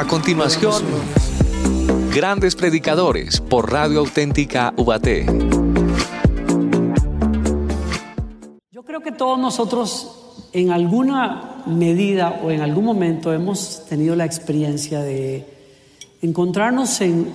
A continuación, Grandes Predicadores por Radio Auténtica Ubaté. Yo creo que todos nosotros en alguna medida o en algún momento hemos tenido la experiencia de encontrarnos en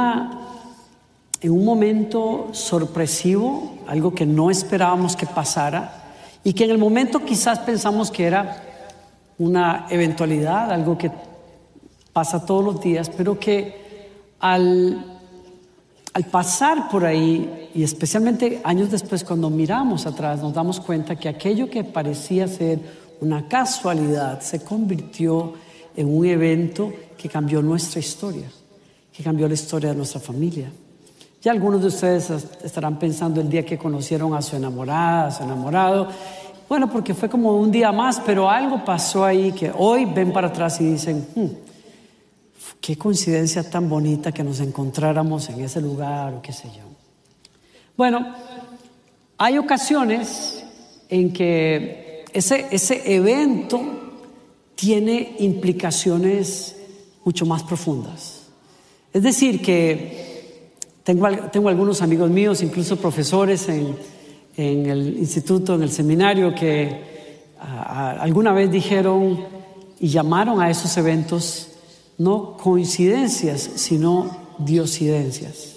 un momento sorpresivo, algo que no esperábamos que pasara y que en el momento quizás pensamos que era una eventualidad, algo que pasa todos los días, pero que al pasar por ahí, y especialmente años después cuando miramos atrás, nos damos cuenta que aquello que parecía ser una casualidad se convirtió en un evento que cambió nuestra historia, que cambió la historia de nuestra familia. Ya algunos de ustedes estarán pensando el día que conocieron a su enamorada, a su enamorado. Bueno, porque fue como un día más, pero algo pasó ahí que hoy ven para atrás y dicen, qué coincidencia tan bonita que nos encontráramos en ese lugar o qué sé yo. Bueno, hay ocasiones en que ese evento tiene implicaciones mucho más profundas. Es decir, que tengo algunos amigos míos, incluso profesores en el instituto, en el seminario, que alguna vez dijeron y llamaron a esos eventos no coincidencias, sino diosidencias.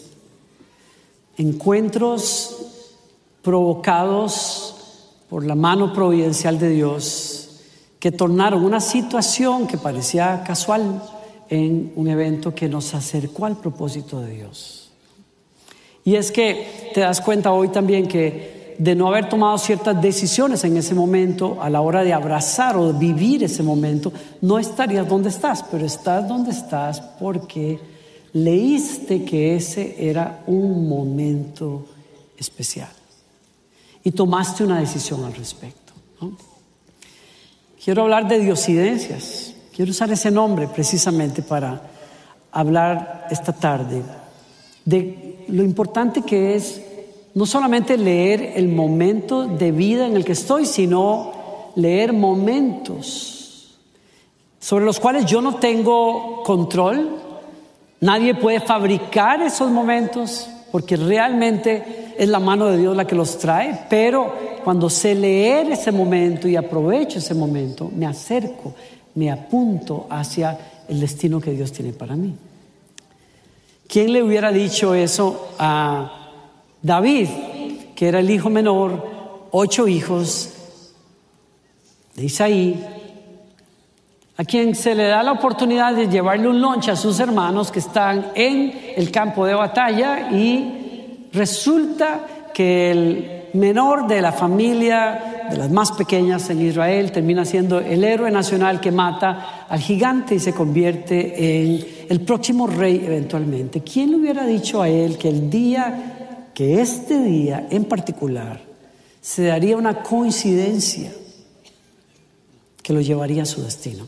Encuentros provocados por la mano providencial de Dios que tornaron una situación que parecía casual en un evento que nos acercó al propósito de Dios. Y es que te das cuenta hoy también que de no haber tomado ciertas decisiones en ese momento, a la hora de abrazar o de vivir ese momento, no estarías donde estás, pero estás donde estás porque leíste que ese era un momento especial y tomaste una decisión al respecto, ¿no? Quiero hablar de diosidencias, quiero usar ese nombre precisamente para hablar esta tarde de lo importante que es no solamente leer el momento de vida en el que estoy, sino leer momentos sobre los cuales yo no tengo control. Nadie puede fabricar esos momentos porque realmente es la mano de Dios la que los trae, pero cuando sé leer ese momento y aprovecho ese momento, me acerco, me apunto hacia el destino que Dios tiene para mí. ¿Quién le hubiera dicho eso a David, que era el hijo menor, 8 hijos de Isaí, a quien se le da la oportunidad de llevarle un lunch a sus hermanos que están en el campo de batalla y resulta que el menor de la familia, de las más pequeñas en Israel, termina siendo el héroe nacional que mata al gigante y se convierte en el próximo rey eventualmente? ¿Quién le hubiera dicho a él que este día en particular se daría una coincidencia que lo llevaría a su destino?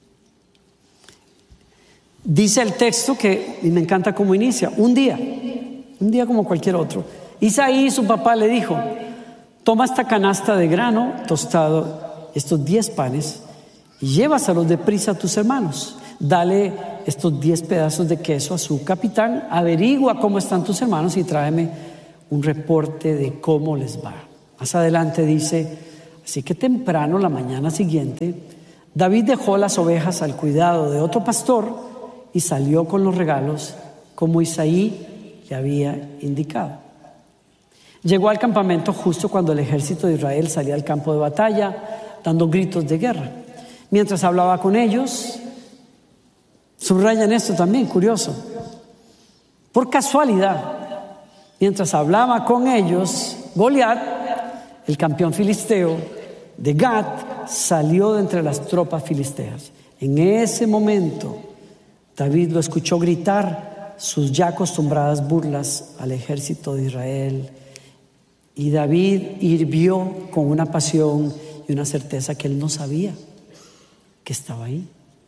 Dice el texto y me encanta cómo inicia, un día como cualquier otro. Isaí, su papá, le dijo: toma esta canasta de grano tostado, estos 10 panes, y llévaselos deprisa a tus hermanos. Dale estos 10 pedazos de queso a su capitán, averigua cómo están tus hermanos y tráeme un reporte de cómo les va. Más adelante dice: así que temprano, la mañana siguiente, David dejó las ovejas al cuidado de otro pastor y salió con los regalos como Isaí le había indicado. Llegó al campamento justo cuando el ejército de Israel salía al campo de batalla, dando gritos de guerra. Mientras hablaba con ellos, subrayan esto también, curioso, por casualidad, mientras hablaba con ellos, Goliat, el campeón filisteo de Gat, salió de entre las tropas filisteas. En ese momento, David lo escuchó gritar sus ya acostumbradas burlas al ejército de Israel. Y David hirvió con una pasión y una certeza que él no sabía que estaba ahí.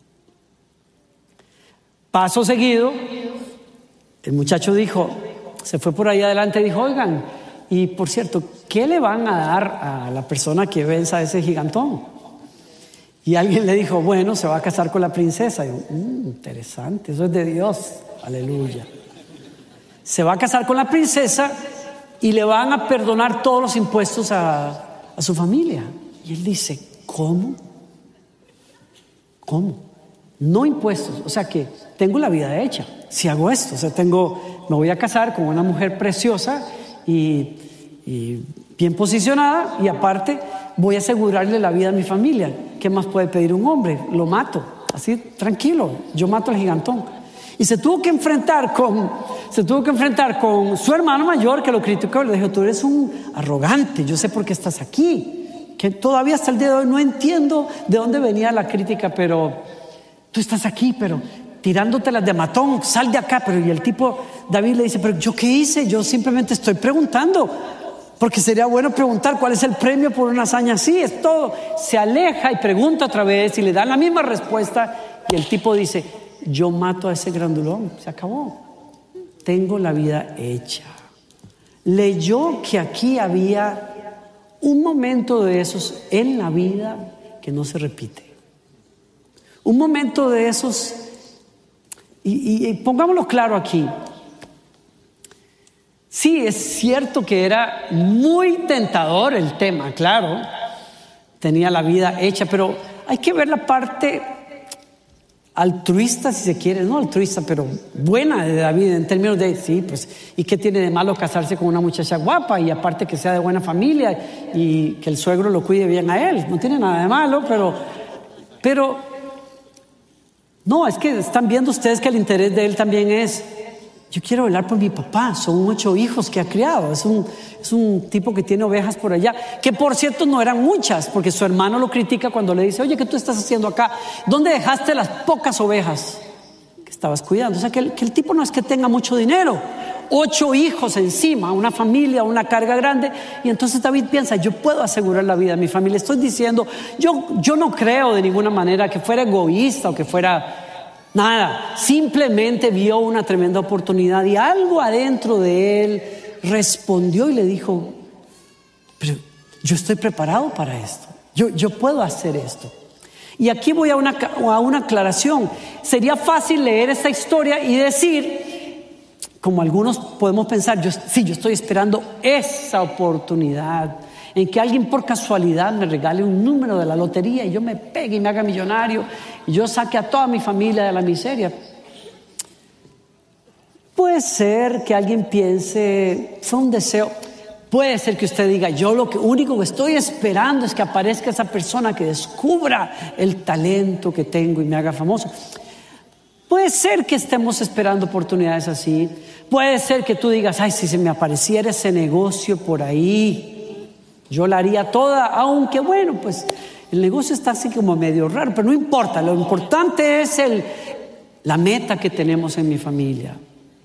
Paso seguido, el muchacho se fue por ahí adelante y dijo: oigan, y por cierto, ¿qué le van a dar a la persona que venza a ese gigantón? Y alguien le dijo, bueno, se va a casar con la princesa. Y yo, interesante, eso es de Dios, aleluya. Se va a casar con la princesa y le van a perdonar todos los impuestos a su familia. Y él dice, ¿cómo? ¿Cómo? No impuestos, o sea que tengo la vida hecha si hago esto. O sea, me voy a casar con una mujer preciosa y bien posicionada, y aparte voy a asegurarle la vida a mi familia. ¿Qué más puede pedir un hombre? Lo mato, así tranquilo, yo mato al gigantón. Y se tuvo que enfrentar con su hermano mayor, que lo criticó. Le dijo, tú eres un arrogante, yo sé por qué estás aquí. Que todavía hasta el día de hoy no entiendo de dónde venía la crítica, pero tú estás aquí, pero tirándotelas de matón, sal de acá. Pero y el tipo, David le dice, pero ¿yo qué hice? Yo simplemente estoy preguntando, porque sería bueno preguntar cuál es el premio por una hazaña así, es todo. Se aleja y pregunta otra vez y le dan la misma respuesta, y el tipo dice, yo mato a ese grandulón, se acabó, tengo la vida hecha. Leyó que aquí había un momento de esos en la vida que no se repite. Un momento de esos, y pongámoslo claro aquí. Sí, es cierto que era muy tentador el tema, claro. Tenía la vida hecha, pero hay que ver la parte altruista, si se quiere, no altruista, pero buena de David, en términos de, sí, pues, ¿y qué tiene de malo casarse con una muchacha guapa? Y aparte que sea de buena familia y que el suegro lo cuide bien a él, no tiene nada de malo, pero no, es que están viendo ustedes que el interés de él también es, yo quiero velar por mi papá, son 8 hijos que ha criado, es un tipo que tiene ovejas por allá, que por cierto no eran muchas, porque su hermano lo critica cuando le dice, oye, ¿qué tú estás haciendo acá? ¿Dónde dejaste las pocas ovejas que estabas cuidando? O sea, que el tipo no es que tenga mucho dinero, 8 hijos encima, una familia, una carga grande. Y entonces David piensa, yo puedo asegurar la vida de mi familia. Estoy diciendo, yo no creo de ninguna manera que fuera egoísta o que fuera nada, simplemente vio una tremenda oportunidad, y algo adentro de él respondió y le dijo, pero yo estoy preparado para esto, yo puedo hacer esto. Y aquí voy a una aclaración. Sería fácil leer esta historia y decir, como algunos podemos pensar, yo estoy esperando esa oportunidad en que alguien por casualidad me regale un número de la lotería y yo me pegue y me haga millonario y yo saque a toda mi familia de la miseria. Puede ser que alguien piense, fue un deseo. Puede ser que usted diga, yo lo único que estoy esperando es que aparezca esa persona que descubra el talento que tengo y me haga famoso. Puede ser que estemos esperando oportunidades así. Puede ser que tú digas, ay, si se me apareciera ese negocio por ahí, yo la haría toda, aunque bueno, pues el negocio está así como medio raro, pero no importa, lo importante es la meta que tenemos en mi familia.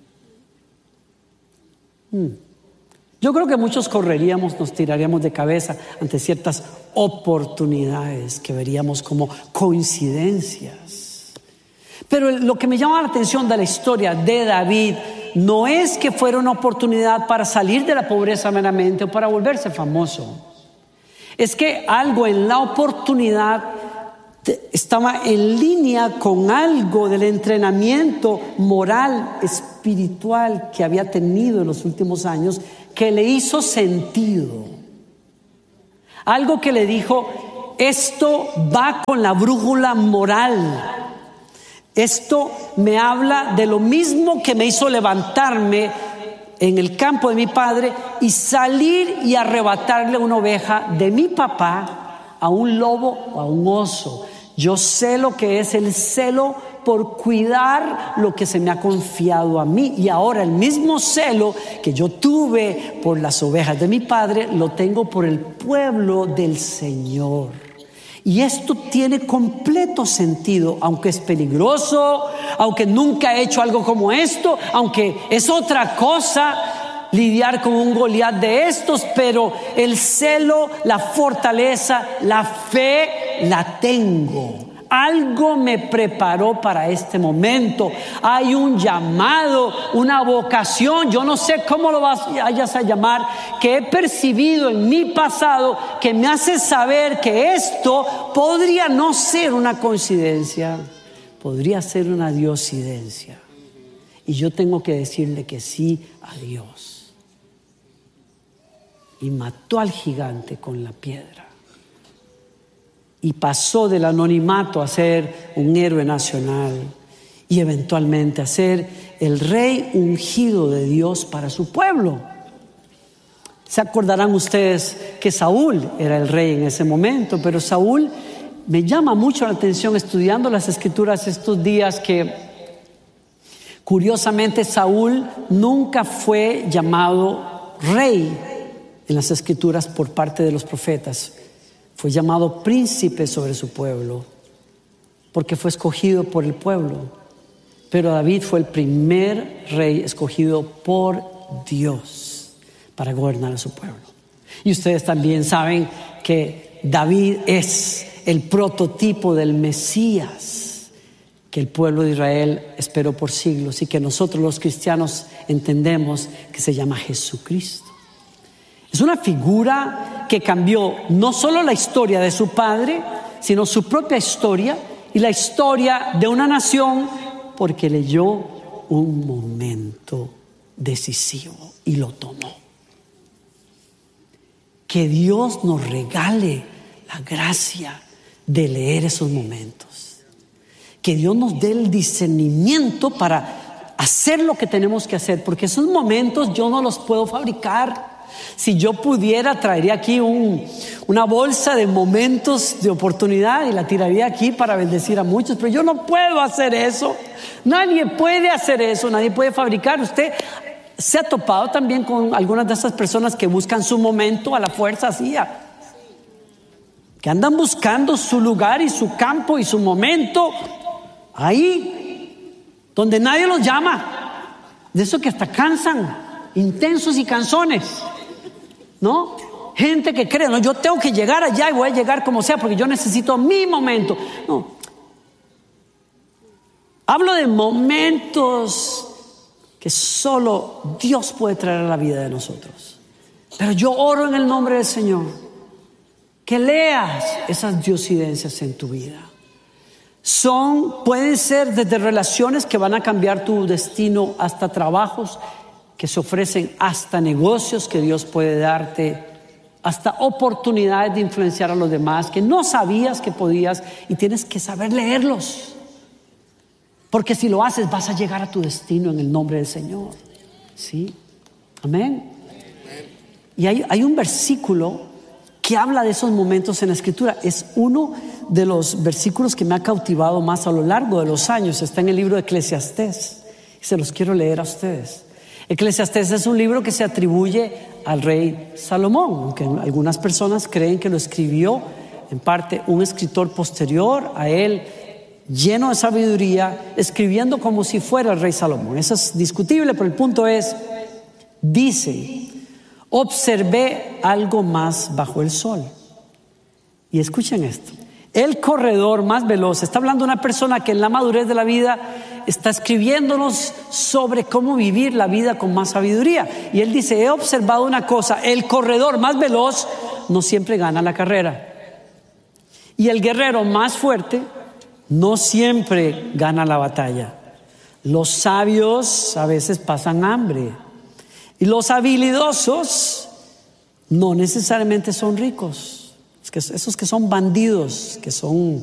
Yo creo que muchos correríamos, nos tiraríamos de cabeza ante ciertas oportunidades que veríamos como coincidencias. Pero lo que me llama la atención de la historia de David no es que fuera una oportunidad para salir de la pobreza meramente o para volverse famoso. Es que algo en la oportunidad estaba en línea con algo del entrenamiento moral, espiritual que había tenido en los últimos años, que le hizo sentido. Algo que le dijo, esto va con la brújula moral. Esto me habla de lo mismo que me hizo levantarme en el campo de mi padre y salir y arrebatarle una oveja de mi papá a un lobo o a un oso. Yo sé lo que es el celo por cuidar lo que se me ha confiado a mí, y ahora el mismo celo que yo tuve por las ovejas de mi padre lo tengo por el pueblo del Señor. Y esto tiene completo sentido, aunque es peligroso, aunque nunca he hecho algo como esto, aunque es otra cosa lidiar con un Goliat de estos, pero el celo, la fortaleza, la fe la tengo. Algo me preparó para este momento. Hay un llamado, una vocación, yo no sé cómo lo vayas a llamar, que he percibido en mi pasado, que me hace saber que esto podría no ser una coincidencia, podría ser una diosidencia. Y yo tengo que decirle que sí a Dios. Y mató al gigante con la piedra. Y pasó del anonimato a ser un héroe nacional y eventualmente a ser el rey ungido de Dios para su pueblo. Se acordarán ustedes que Saúl era el rey en ese momento, pero Saúl, me llama mucho la atención estudiando las escrituras estos días que curiosamente Saúl nunca fue llamado rey en las escrituras por parte de los profetas. Fue llamado príncipe sobre su pueblo, porque fue escogido por el pueblo. Pero David fue el primer rey escogido por Dios para gobernar a su pueblo. Y ustedes también saben que David es el prototipo del Mesías que el pueblo de Israel esperó por siglos y que nosotros los cristianos entendemos que se llama Jesucristo. Es una figura que cambió no solo la historia de su padre, sino su propia historia y la historia de una nación, porque leyó un momento decisivo y lo tomó. Que Dios nos regale la gracia de leer esos momentos. Que Dios nos dé el discernimiento para hacer lo que tenemos que hacer, porque esos momentos yo no los puedo fabricar. Si yo pudiera, traería aquí una bolsa de momentos de oportunidad y la tiraría aquí para bendecir a muchos, pero yo no puedo hacer eso. Nadie puede hacer eso, nadie puede fabricar. Usted se ha topado también con algunas de esas personas que buscan su momento a la fuerza, así, que andan buscando su lugar y su campo y su momento ahí donde nadie los llama. De eso que hasta cansan, intensos y canzones, ¿no? Gente que cree, no, yo tengo que llegar allá y voy a llegar como sea porque yo necesito mi momento. No. Hablo de momentos que solo Dios puede traer a la vida de nosotros. Pero yo oro en el nombre del Señor que leas esas diosidencias en tu vida. Pueden ser desde relaciones que van a cambiar tu destino hasta trabajos que se ofrecen, hasta negocios que Dios puede darte, hasta oportunidades de influenciar a los demás que no sabías que podías, y tienes que saber leerlos, porque si lo haces vas a llegar a tu destino en el nombre del Señor. ¿Sí? Amén. Y hay un versículo que habla de esos momentos en la Escritura. Es uno de los versículos que me ha cautivado más a lo largo de los años. Está en el libro de Eclesiastés y se los quiero leer a ustedes. Eclesiastés es un libro que se atribuye al rey Salomón, aunque algunas personas creen que lo escribió en parte un escritor posterior a él, lleno de sabiduría, escribiendo como si fuera el rey Salomón. Eso es discutible, pero el punto es, dice: observé algo más bajo el sol. Y escuchen esto: el corredor más veloz. Está hablando de una persona que en la madurez de la vida está escribiéndonos sobre cómo vivir la vida con más sabiduría. Y él dice: he observado una cosa, el corredor más veloz no siempre gana la carrera. Y el guerrero más fuerte no siempre gana la batalla. Los sabios a veces pasan hambre. Y los habilidosos no necesariamente son ricos. Esos que son bandidos, que son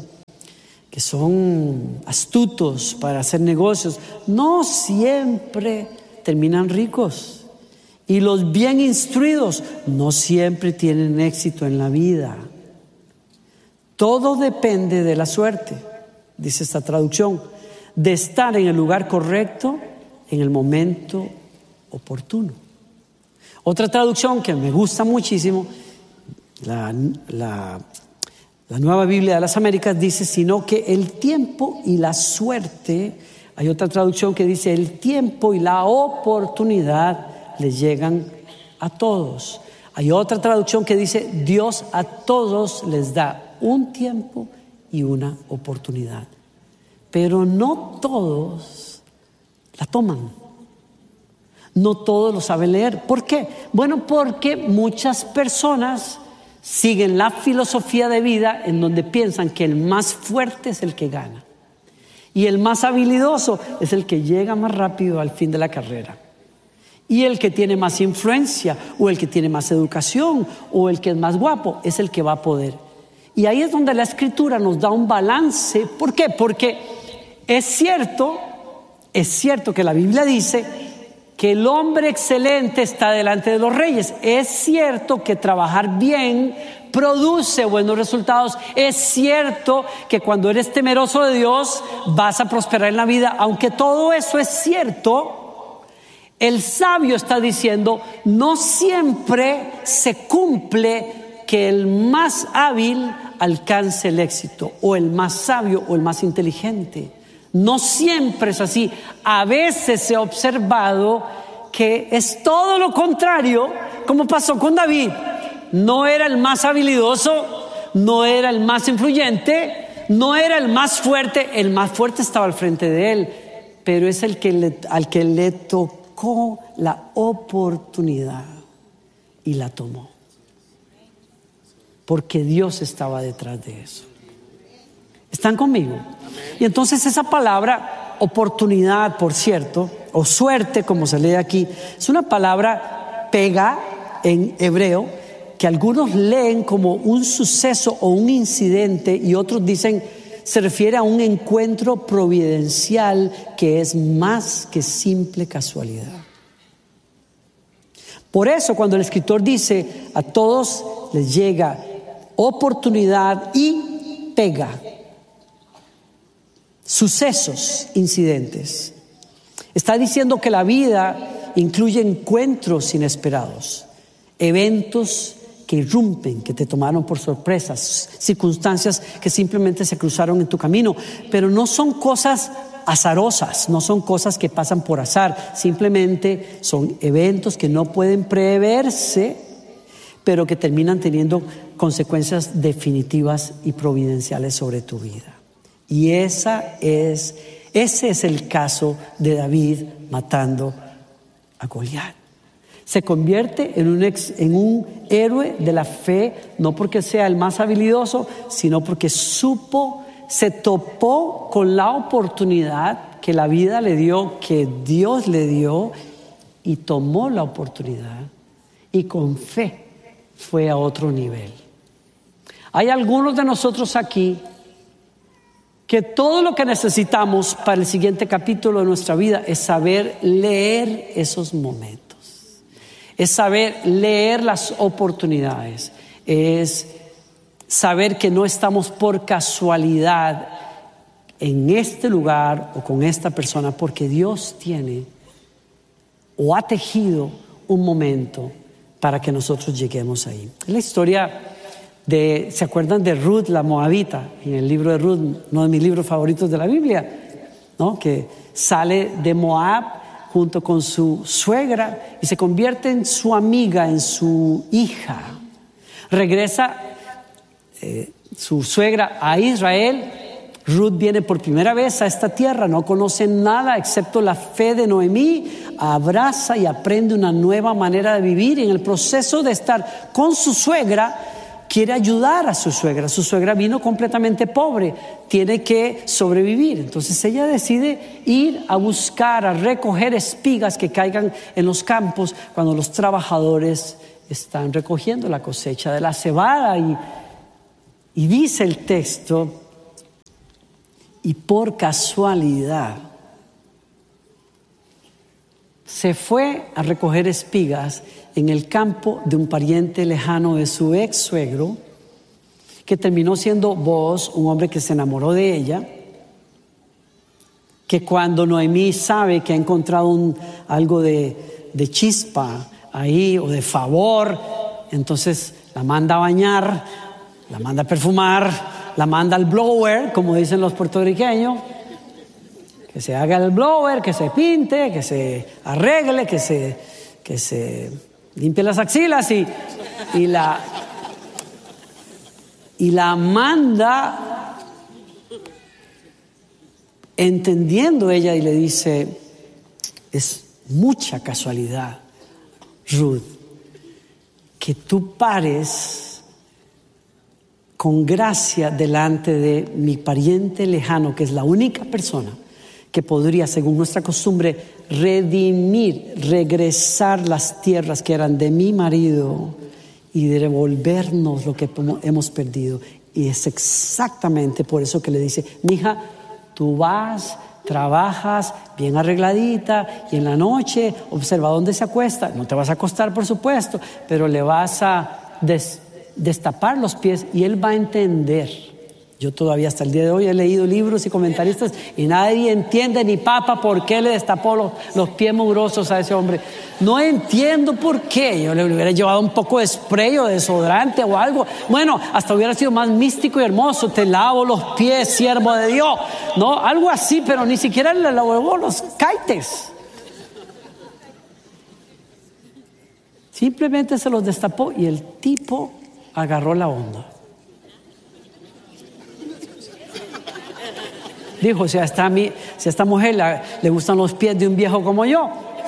astutos para hacer negocios, no siempre terminan ricos. Y los bien instruidos no siempre tienen éxito en la vida. Todo depende de la suerte, dice esta traducción, de estar en el lugar correcto en el momento oportuno. Otra traducción que me gusta muchísimo, la Nueva Biblia de las Américas, dice: sino que el tiempo y la suerte. Hay otra traducción que dice: el tiempo y la oportunidad les llegan a todos. Hay otra traducción que dice: Dios a todos les da un tiempo y una oportunidad. Pero no todos la toman. No todos lo saben leer. ¿Por qué? Bueno, porque muchas personas siguen la filosofía de vida en donde piensan que el más fuerte es el que gana. Y el más habilidoso es el que llega más rápido al fin de la carrera. Y el que tiene más influencia, o el que tiene más educación, o el que es más guapo, es el que va a poder. Y ahí es donde la Escritura nos da un balance. ¿Por qué? Porque es cierto que la Biblia dice que el hombre excelente está delante de los reyes. Es cierto que trabajar bien produce buenos resultados. Es cierto que cuando eres temeroso de Dios vas a prosperar en la vida. Aunque todo eso es cierto, el sabio está diciendo, no siempre se cumple que el más hábil alcance el éxito, o el más sabio o el más inteligente. No siempre es así. A veces se ha observado que es todo lo contrario, como pasó con David. No era el más habilidoso, no era el más influyente, no era el más fuerte. El más fuerte estaba al frente de él, pero es al que le tocó la oportunidad y la tomó, porque Dios estaba detrás de eso. ¿Están conmigo? Y entonces esa palabra oportunidad, por cierto, o suerte, como se lee aquí, es una palabra pega en hebreo, que algunos leen como un suceso o un incidente, y otros dicen se refiere a un encuentro providencial que es más que simple casualidad. Por eso cuando el escritor dice a todos les llega oportunidad y pega, sucesos, incidentes, está diciendo que la vida incluye encuentros inesperados, eventos que irrumpen, que te tomaron por sorpresas, circunstancias que simplemente se cruzaron en tu camino, pero no son cosas azarosas, no son cosas que pasan por azar, simplemente son eventos que no pueden preverse, pero que terminan teniendo consecuencias definitivas y providenciales sobre tu vida. Y ese es el caso de David matando a Goliat. Se convierte en un héroe de la fe, no porque sea el más habilidoso, sino porque se topó con la oportunidad que la vida le dio, que Dios le dio, y tomó la oportunidad y con fe fue a otro nivel. Hay algunos de nosotros aquí que todo lo que necesitamos para el siguiente capítulo de nuestra vida es saber leer esos momentos, es saber leer las oportunidades, es saber que no estamos por casualidad en este lugar o con esta persona, porque Dios tiene o ha tejido un momento para que nosotros lleguemos ahí. Es la historia ¿se acuerdan de Ruth la Moabita? En el libro de Ruth, uno de mis libros favoritos de la Biblia, ¿no? Que sale de Moab junto con su suegra y se convierte en su amiga, en su hija. Regresa su suegra a Israel. Ruth viene por primera vez a esta tierra, no conoce nada excepto la fe de Noemí, abraza y aprende una nueva manera de vivir. Y en el proceso de estar con su suegra, quiere ayudar a su suegra. Su suegra vino completamente pobre, tiene que sobrevivir. Entonces ella decide ir a buscar, a recoger espigas que caigan en los campos cuando los trabajadores están recogiendo la cosecha de la cebada. Y dice el texto, y por casualidad se fue a recoger espigas en el campo de un pariente lejano de su ex suegro, que terminó siendo Booz, un hombre que se enamoró de ella, que cuando Noemí sabe que ha encontrado algo de chispa ahí o de favor, entonces la manda a bañar, la manda a perfumar, la manda al blower, como dicen los puertorriqueños, que se haga el blower, que se pinte, que se arregle, que se limpie las axilas y la manda entendiendo ella, y le dice: es mucha casualidad, Ruth, que tú pares con gracia delante de mi pariente lejano, que es la única persona que podría, según nuestra costumbre, redimir, regresar las tierras que eran de mi marido y devolvernos lo que hemos perdido. Y es exactamente por eso que le dice: mija, tú vas, trabajas bien arregladita y en la noche observa dónde se acuesta. No te vas a acostar, por supuesto, pero le vas a destapar los pies y él va a entender. Yo todavía hasta el día de hoy he leído libros y comentaristas y nadie entiende, ni papa, por qué le destapó los pies mugrosos a ese hombre. No entiendo por qué. Yo le hubiera llevado un poco de spray o desodorante o algo. Bueno, hasta hubiera sido más místico y hermoso. Te lavo los pies, siervo de Dios. No, algo así, pero ni siquiera le lavó los caites. Simplemente se los destapó y el tipo agarró la onda. Dijo: si a esta mujer le gustan los pies de un viejo como yo,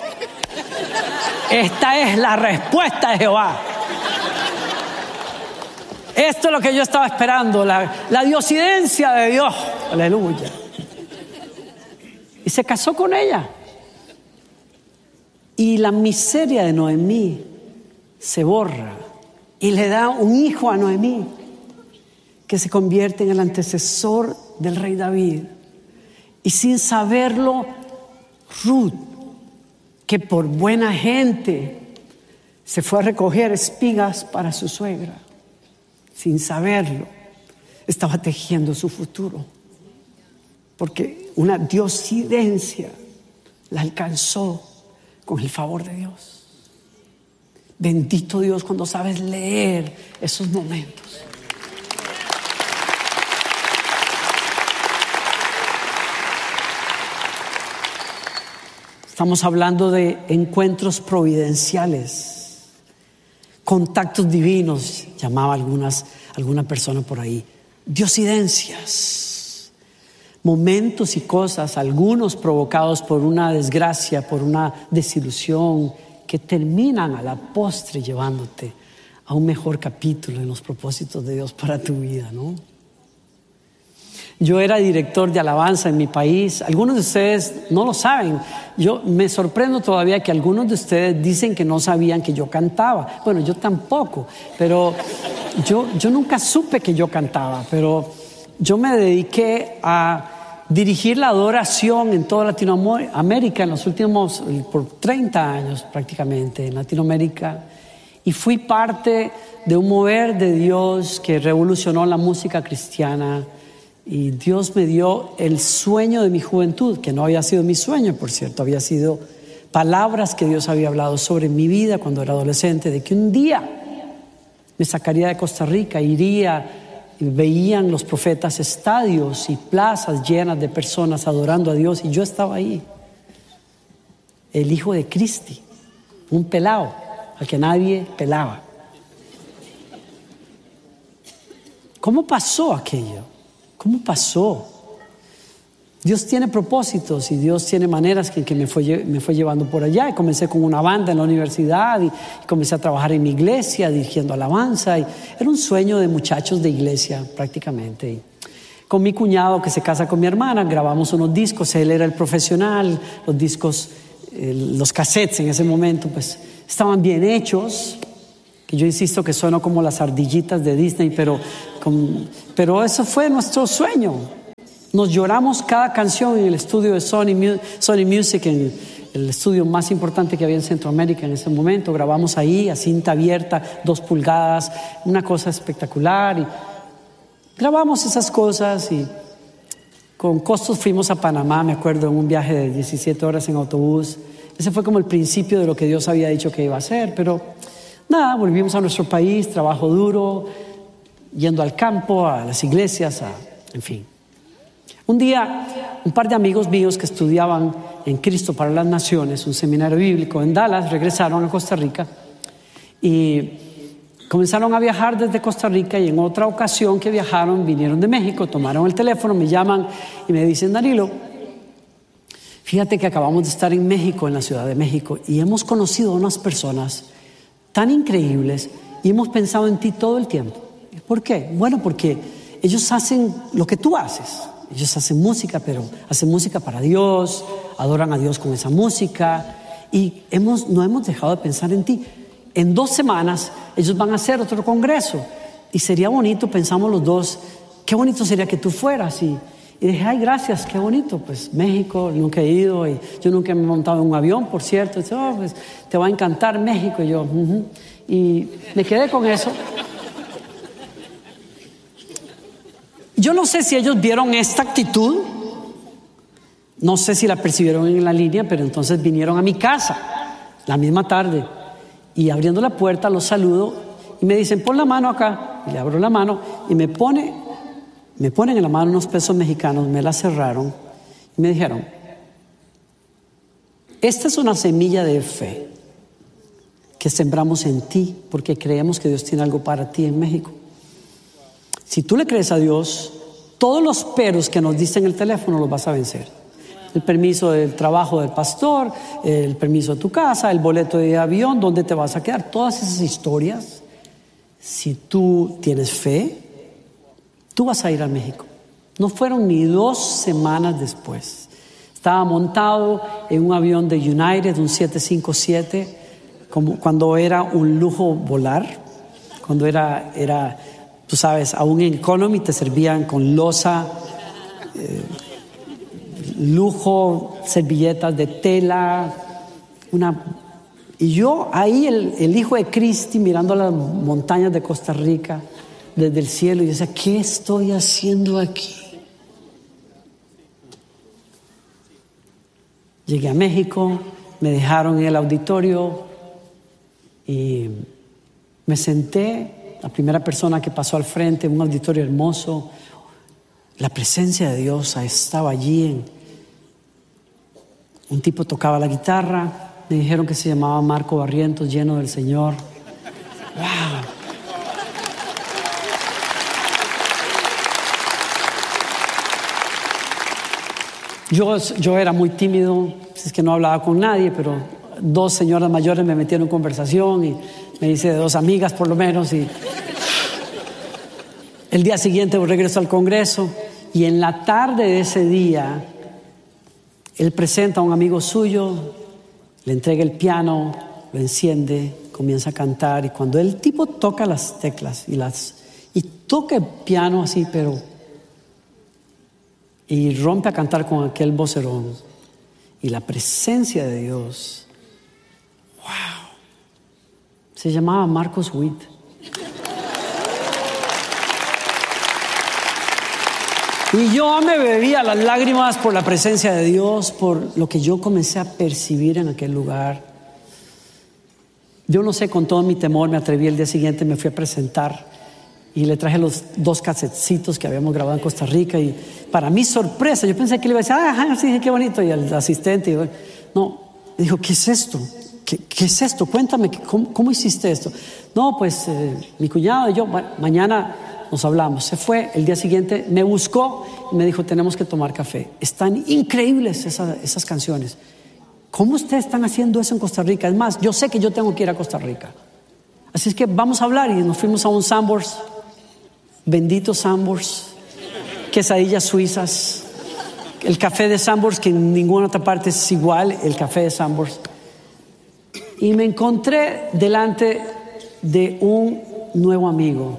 esta es la respuesta de Jehová. Esto es lo que yo estaba esperando, la diosidencia de Dios. Aleluya. Y se casó con ella. Y la miseria de Noemí se borra y le da un hijo a Noemí, que se convierte en el antecesor del rey David. Y sin saberlo, Ruth, que por buena gente se fue a recoger espigas para su suegra, sin saberlo, estaba tejiendo su futuro, porque una diosidencia la alcanzó con el favor de Dios. Bendito Dios cuando sabes leer esos momentos. Estamos hablando de encuentros providenciales, contactos divinos, llamaba alguna persona por ahí, diosidencias, momentos y cosas, algunos provocados por una desgracia, por una desilusión, que terminan a la postre llevándote a un mejor capítulo en los propósitos de Dios para tu vida, ¿no? Yo era director de alabanza en mi país. Algunos de ustedes no lo saben. Yo me sorprendo todavía que algunos de ustedes dicen que no sabían que yo cantaba. Bueno, yo tampoco, pero yo nunca supe que yo cantaba, pero yo me dediqué a dirigir la adoración en toda Latinoamérica en los últimos, por 30 años prácticamente en Latinoamérica, y fui parte de un mover de Dios que revolucionó la música cristiana. Y Dios me dio el sueño de mi juventud, que no había sido mi sueño, por cierto, había sido palabras que Dios había hablado sobre mi vida cuando era adolescente, de que un día me sacaría de Costa Rica, iría, y veían los profetas estadios y plazas llenas de personas adorando a Dios, y yo estaba ahí, el hijo de Cristi, un pelao al que nadie pelaba. ¿Cómo pasó aquello? ¿Cómo pasó? Dios tiene propósitos y Dios tiene maneras que me fue llevando por allá. Y comencé con una banda en la universidad y comencé a trabajar en mi iglesia dirigiendo alabanza. Y era un sueño de muchachos de iglesia prácticamente. Y con mi cuñado que se casa con mi hermana grabamos unos discos. Él era el profesional. Los discos, los cassettes en ese momento pues estaban bien hechos. Que yo insisto que sueno como las ardillitas de Disney, pero eso fue nuestro sueño. Nos lloramos cada canción en el estudio de Sony Music, en el estudio más importante que había en Centroamérica en ese momento. Grabamos ahí a cinta abierta, 2 pulgadas, una cosa espectacular. Y grabamos esas cosas y con costos fuimos a Panamá, me acuerdo, en un viaje de 17 horas en autobús. Ese fue como el principio de lo que Dios había dicho que iba a hacer, pero nada, volvimos a nuestro país, trabajo duro, yendo al campo, a las iglesias, en fin. Un día, un par de amigos míos que estudiaban en Cristo para las Naciones, un seminario bíblico en Dallas, regresaron a Costa Rica y comenzaron a viajar desde Costa Rica, y en otra ocasión que viajaron, vinieron de México, tomaron el teléfono, me llaman y me dicen: Danilo, Fíjate que acabamos de estar en México, en la Ciudad de México, y hemos conocido a unas personas tan increíbles y hemos pensado en ti todo el tiempo. ¿Por qué? Bueno, porque ellos hacen lo que tú haces. Ellos hacen música, pero hacen música para Dios, adoran a Dios con esa música, y no hemos dejado de pensar en ti. En 2 semanas ellos van a hacer otro congreso y sería bonito, pensamos los dos, qué bonito sería que tú fueras. Y dije, ay, gracias, qué bonito. Pues México, nunca he ido, y yo nunca me he montado en un avión, por cierto. Y dice, oh, pues te va a encantar México. Y yo, y me quedé con eso. Yo no sé si ellos vieron esta actitud, no sé si la percibieron en la línea, pero entonces vinieron a mi casa la misma tarde y abriendo la puerta los saludo y me dicen, pon la mano acá. Y le abro la mano y me ponen en la mano unos pesos mexicanos, me la cerraron y me dijeron, esta es una semilla de fe que sembramos en ti porque creemos que Dios tiene algo para ti en México. Si tú le crees a Dios, todos los peros que nos diste en el teléfono los vas a vencer. El permiso del trabajo del pastor, el permiso de tu casa, el boleto de avión, dónde te vas a quedar, todas esas historias. Si tú tienes fe, tú vas a ir a México. No fueron ni 2 semanas después. Estaba montado en un avión de United, un 757, como cuando era un lujo volar, cuando era tú sabes, aún en Economy te servían con loza, lujo, servilletas de tela, y yo ahí el hijo de Cristi mirando las montañas de Costa Rica desde el cielo, y decía, ¿qué estoy haciendo aquí? Llegué a México, me dejaron en el auditorio y me senté. La primera persona que pasó al frente, un auditorio hermoso, la presencia de Dios estaba allí. Un tipo tocaba la guitarra, me dijeron que se llamaba Marco Barrientos, lleno del Señor. ¡Wow! Yo era muy tímido, es que no hablaba con nadie, pero 2 señoras mayores me metieron en conversación y me hice de 2 amigas por lo menos, y el día siguiente regreso al Congreso y en la tarde de ese día él presenta a un amigo suyo, le entrega el piano, lo enciende, comienza a cantar, y cuando el tipo toca las teclas y toca el piano así, y rompe a cantar con aquel vocerón y la presencia de Dios, wow, se llamaba Marcos Witt. Y yo me bebía las lágrimas por la presencia de Dios, por lo que yo comencé a percibir en aquel lugar. Yo no sé, con todo mi temor me atreví. El día siguiente me fui a presentar y le traje los 2 casetcitos que habíamos grabado en Costa Rica, y para mi sorpresa, yo pensé que le iba a decir, ah, sí, qué bonito, y al asistente, no, me dijo, ¿qué es esto? ¿Qué es esto? Cuéntame, ¿cómo hiciste esto? No, pues mi cuñado y yo, bueno, mañana nos hablamos. Se fue, el día siguiente me buscó y me dijo, tenemos que tomar café. Están increíbles esas canciones. ¿Cómo ustedes están haciendo eso en Costa Rica? Es más, yo sé que yo tengo que ir a Costa Rica. Así es que vamos a hablar, y nos fuimos a un Sambors, bendito Sambors, quesadillas suizas, el café de Sambors, que en ninguna otra parte es igual, el café de Sambors. Y me encontré delante de un nuevo amigo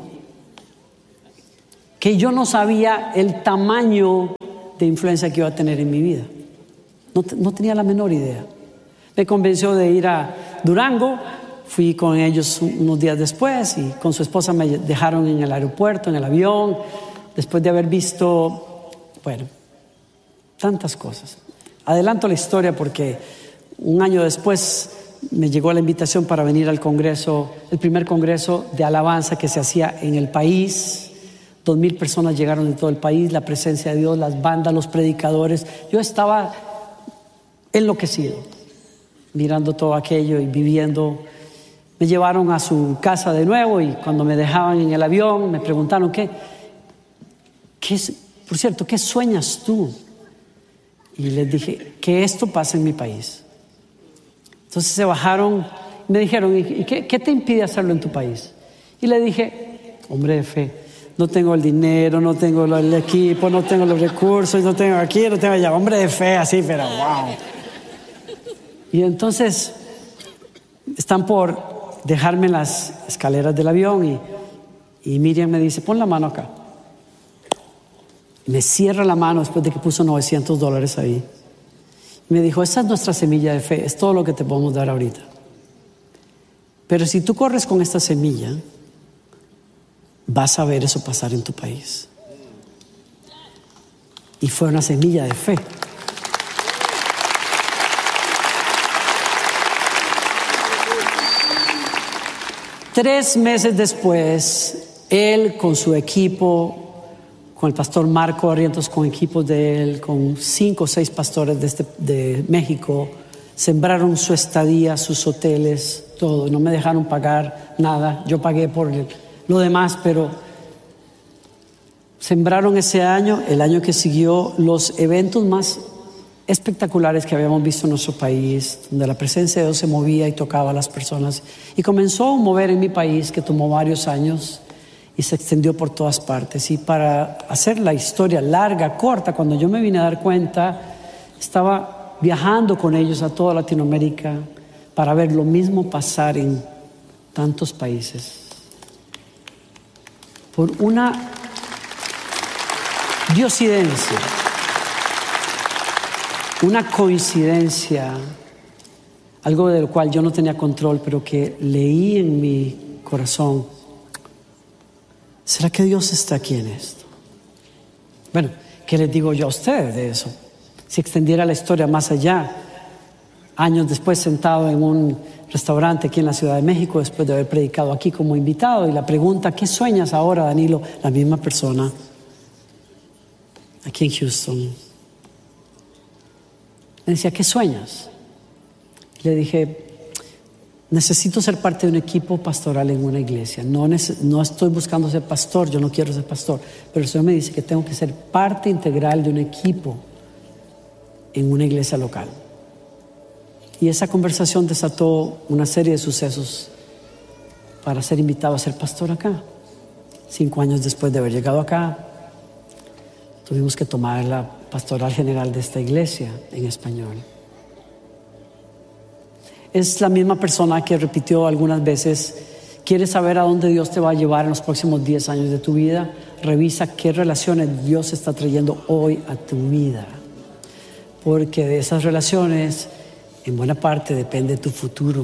que yo no sabía el tamaño de influencia que iba a tener en mi vida. No tenía la menor idea. Me convenció de ir a Durango, fui con ellos unos días después, y con su esposa me dejaron en el aeropuerto, en el avión, después de haber visto, bueno, tantas cosas. Adelanto la historia porque un año después me llegó la invitación para venir al congreso, el primer congreso de alabanza que se hacía en el país. 2,000 personas llegaron de todo el país, la presencia de Dios, las bandas, los predicadores. Yo estaba enloquecido mirando todo aquello y viviendo. Me llevaron a su casa de nuevo, y cuando me dejaban en el avión me preguntaron, por cierto, ¿qué sueñas tú? y les dije que esto pasa en mi país. Entonces se bajaron y me dijeron, ¿y qué te impide hacerlo en tu país? Y le dije, hombre de fe, no tengo el dinero, no tengo el equipo, no tengo los recursos, no tengo aquí, no tengo allá. Hombre de fe, así, pero wow. Y entonces están por dejarme en las escaleras del avión y Miriam me dice, pon la mano acá. Me cierra la mano después de que puso $900 ahí. Y me dijo, esta es nuestra semilla de fe, es todo lo que te podemos dar ahorita. Pero si tú corres con esta semilla, vas a ver eso pasar en tu país. Y fue una semilla de fe. Tres meses después, él con su equipo, con el pastor Marco Barrientos, con equipos de él, con 5 o 6 pastores de México, sembraron su estadía, sus hoteles, todo. No me dejaron pagar nada. Yo pagué por lo demás, pero sembraron ese año, el año que siguió, los eventos más espectaculares que habíamos visto en nuestro país, donde la presencia de Dios se movía y tocaba a las personas. Y comenzó a mover en mi país, que tomó varios años y se extendió por todas partes. Y para hacer la historia larga, corta, cuando yo me vine a dar cuenta, estaba viajando con ellos a toda Latinoamérica para ver lo mismo pasar en tantos países. Por una diosidencia, una coincidencia, algo del cual yo no tenía control, pero que leí en mi corazón. ¿Será que Dios está aquí en esto? Bueno, ¿qué les digo yo a ustedes de eso? Si extendiera la historia más allá, años después sentado en un restaurante aquí en la Ciudad de México, después de haber predicado aquí como invitado, y la pregunta, ¿qué sueñas ahora, Danilo? La misma persona aquí en Houston. Me decía, ¿qué sueñas? Le dije, necesito ser parte de un equipo pastoral en una iglesia. No estoy buscando ser pastor, yo no quiero ser pastor, pero el Señor me dice que tengo que ser parte integral de un equipo en una iglesia local. Y esa conversación desató una serie de sucesos para ser invitado a ser pastor acá. 5 años después de haber llegado acá, tuvimos que tomar la pastoral general de esta iglesia en español. Es la misma persona que repitió algunas veces, ¿quieres saber a dónde Dios te va a llevar en los próximos 10 años de tu vida? Revisa qué relaciones Dios está trayendo hoy a tu vida. Porque de esas relaciones, en buena parte, depende tu futuro.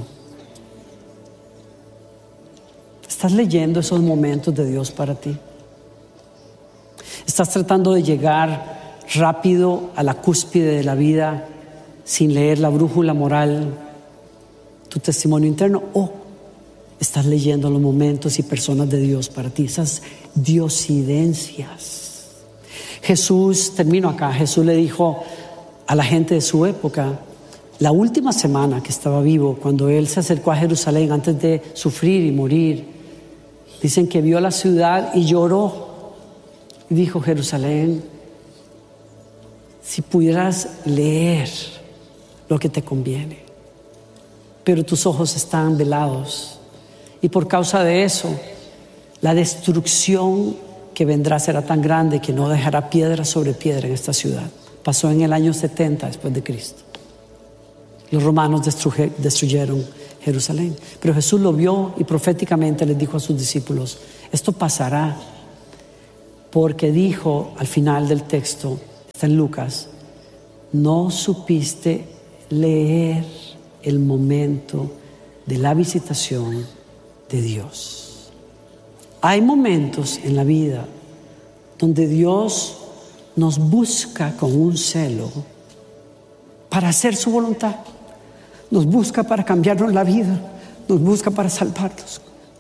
¿Estás leyendo esos momentos de Dios para ti? ¿Estás tratando de llegar rápido a la cúspide de la vida sin leer la brújula moral, tu testimonio interno? ¿O estás leyendo los momentos y personas de Dios para ti? Esas diosidencias. Jesús, termino acá, Jesús le dijo a la gente de su época, la última semana que estaba vivo, cuando él se acercó a Jerusalén antes de sufrir y morir, dicen que vio la ciudad y lloró. Y dijo, Jerusalén, si pudieras leer lo que te conviene, pero tus ojos están velados. Y por causa de eso, la destrucción que vendrá será tan grande que no dejará piedra sobre piedra en esta ciudad. Pasó en el año 70 después de Cristo. Los romanos destruyeron Jerusalén. Pero Jesús lo vio y proféticamente les dijo a sus discípulos, esto pasará. Porque dijo al final del texto, está en Lucas, no supiste leer el momento de la visitación de Dios. Hay momentos en la vida donde Dios nos busca con un celo para hacer su voluntad. Nos busca para cambiarnos la vida, nos busca para salvarnos.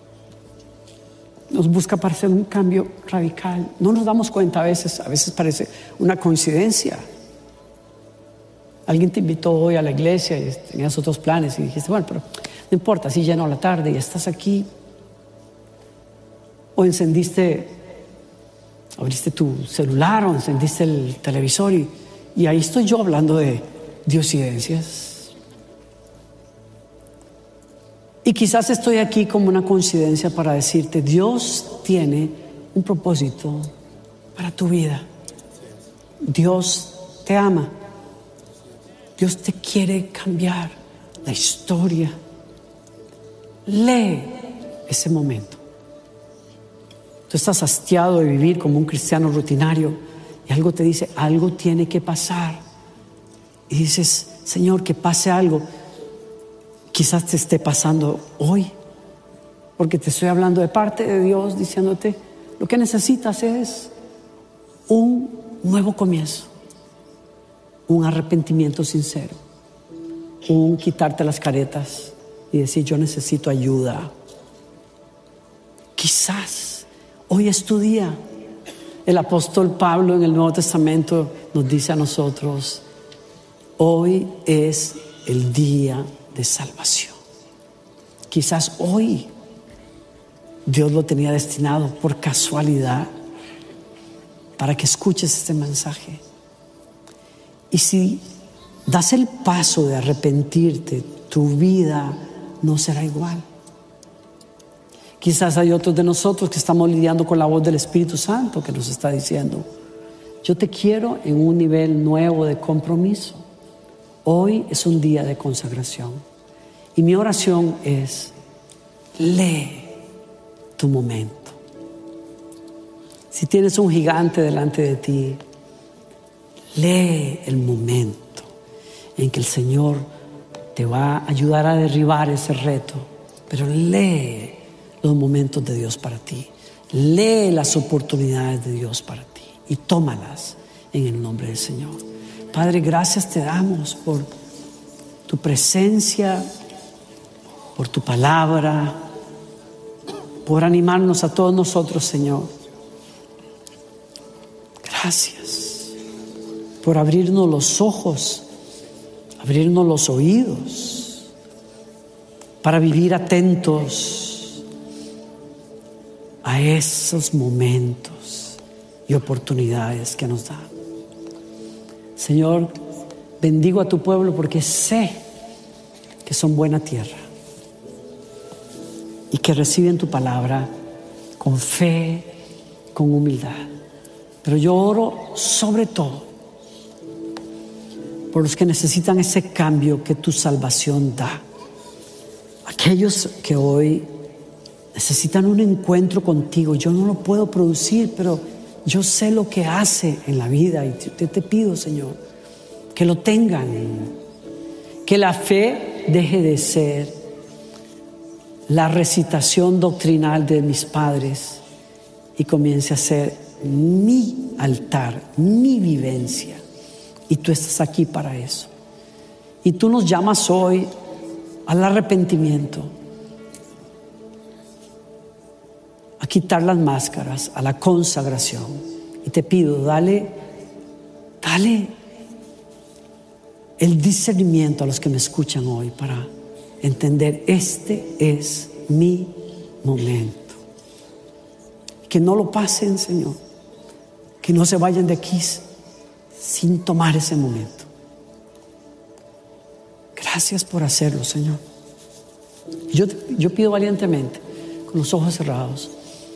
Nos busca para hacer un cambio radical. No nos damos cuenta a veces parece una coincidencia. Alguien te invitó hoy a la iglesia y tenías otros planes y dijiste, bueno, pero no importa, si llenó la tarde y estás aquí. O abriste tu celular o encendiste el televisor y Y ahí estoy yo hablando de diosidencias. Y quizás estoy aquí como una coincidencia para decirte, Dios tiene un propósito para tu vida. Dios te ama. Dios te quiere cambiar la historia. Lee ese momento. Tú estás hastiado de vivir como un cristiano rutinario y algo te dice, algo tiene que pasar. Y dices, Señor, que pase algo. Quizás te esté pasando hoy, porque te estoy hablando de parte de Dios, diciéndote, lo que necesitas es un nuevo comienzo, un arrepentimiento sincero, un quitarte las caretas y decir, yo necesito ayuda. Quizás hoy es tu día. El apóstol Pablo en el Nuevo Testamento nos dice a nosotros, hoy es el día de salvación. Quizás hoy Dios lo tenía destinado por casualidad para que escuches este mensaje. Y si das el paso de arrepentirte, tu vida no será igual. Quizás hay otros de nosotros que estamos lidiando con la voz del Espíritu Santo que nos está diciendo, yo te quiero en un nivel nuevo de compromiso. Hoy es un día de consagración. Y mi oración es, lee tu momento. Si tienes un gigante delante de ti, lee el momento en que el Señor te va a ayudar a derribar ese reto. Pero lee los momentos de Dios para ti. Lee las oportunidades de Dios para ti y tómalas en el nombre del Señor. Padre, gracias te damos por tu presencia, por tu palabra, por animarnos a todos nosotros, Señor. Gracias por abrirnos los ojos, abrirnos los oídos, para vivir atentos a esos momentos y oportunidades que nos da. Señor, bendigo a tu pueblo porque sé que son buena tierra y que reciben tu palabra con fe, con humildad. Pero yo oro sobre todo por los que necesitan ese cambio que tu salvación da. Aquellos que hoy necesitan un encuentro contigo. Yo no lo puedo producir, pero yo sé lo que hace en la vida y te pido, Señor, que lo tengan, que la fe deje de ser la recitación doctrinal de mis padres y comience a ser mi altar, mi vivencia. Y tú estás aquí para eso. Y tú nos llamas hoy al arrepentimiento, a quitar las máscaras, a la consagración. Y te pido, dale el discernimiento a los que me escuchan hoy para entender, este es mi momento. Que no lo pasen, Señor, que no se vayan de aquí sin tomar ese momento. Gracias por hacerlo, Señor. Yo pido valientemente, con los ojos cerrados,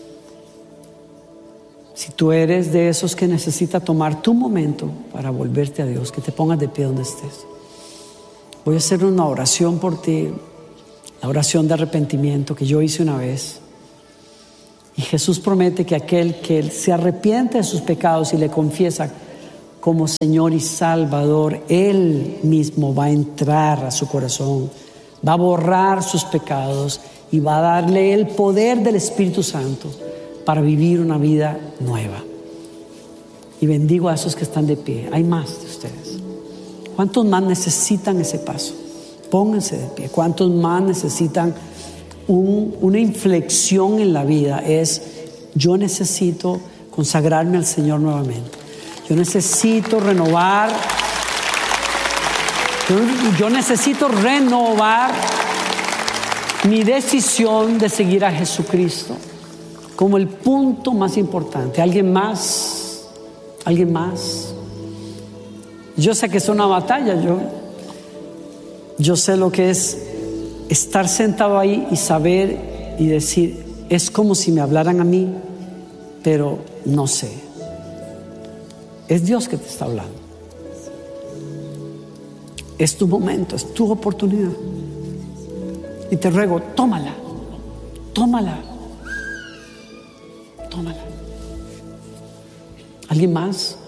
si tú eres de esos que necesita tomar tu momento para volverte a Dios, que te pongas de pie donde estés. Voy a hacer una oración por ti, la oración de arrepentimiento que yo hice una vez. Y Jesús promete que aquel que se arrepiente de sus pecados y le confiesa como Señor y Salvador, Él mismo va a entrar a su corazón, va a borrar sus pecados y va a darle el poder del Espíritu Santo para vivir una vida nueva. Y bendigo a esos que están de pie. Hay más de ustedes. ¿Cuántos más necesitan ese paso? Pónganse de pie. ¿Cuántos más necesitan una inflexión en la vida? Es, yo necesito consagrarme al Señor nuevamente. Yo necesito renovar. Yo necesito renovar mi decisión de seguir a Jesucristo como el punto más importante. ¿Alguien más? ¿Alguien más? Yo sé que es una batalla, yo sé lo que es estar sentado ahí y saber y decir, es como si me hablaran a mí, pero no sé. Es Dios que te está hablando. Es tu momento, es tu oportunidad. Y te ruego, tómala. ¿Alguien más?